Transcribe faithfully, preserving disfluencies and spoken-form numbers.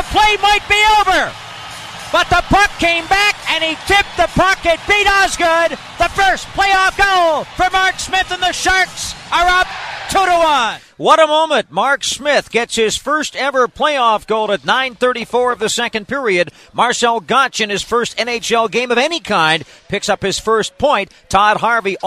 play might be over. But the puck came back, and he tipped the puck. It beat Osgood. The first playoff goal for Mark Smith, and the Sharks are up two to one. What a moment. Mark Smith gets his first ever playoff goal at nine thirty-four of the second period. Marcel Gottsch, in his first N H L game of any kind, picks up his first point. Todd Harvey